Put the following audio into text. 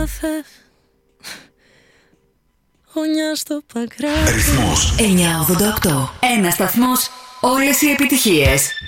καφέ. Γωνιά στο παγκράδι. Ρυθμός 988. Ένα σταθμός, όλες οι επιτυχίες.